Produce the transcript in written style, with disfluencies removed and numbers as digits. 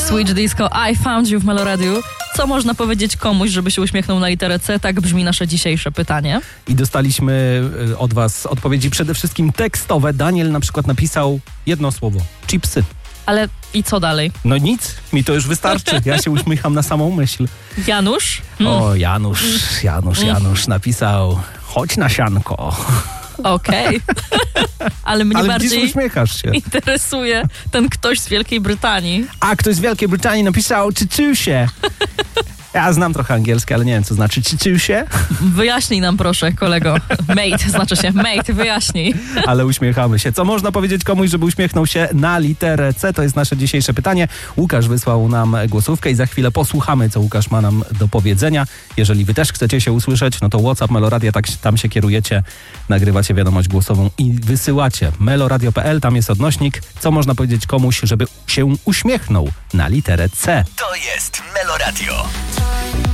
Switch Disco, I Found You w Meloradiu. Co można powiedzieć komuś, żeby się uśmiechnął na literę C? Tak brzmi nasze dzisiejsze pytanie. I dostaliśmy od was odpowiedzi przede wszystkim tekstowe. Daniel na przykład napisał jedno słowo. Chipsy. Ale i co dalej? No nic, mi to już wystarczy. Ja się uśmiecham na samą myśl. Janusz? O, Janusz napisał: chodź na sianko. Okej. Ale mnie Ale bardziej widzisz, uśmiechasz się. interesuje ten ktoś z Wielkiej Brytanii. A ktoś z Wielkiej Brytanii napisał: czyczył się. Ja znam trochę angielski, ale nie wiem, co znaczy czyczył się. Wyjaśnij nam proszę, kolego. Mate, znaczy się mate, wyjaśnij. Ale uśmiechamy się. Co można powiedzieć komuś, żeby uśmiechnął się na literę C? To jest nasze dzisiejsze pytanie. Łukasz wysłał nam głosówkę i za chwilę posłuchamy, co Łukasz ma nam do powiedzenia. Jeżeli wy też chcecie się usłyszeć, no to WhatsApp Meloradia, tam się kierujecie, nagrywacie wiadomość głosową i wysyłacie. Meloradio.pl, tam jest odnośnik. Co można powiedzieć komuś, żeby się uśmiechnął na literę C? To jest Meloradio.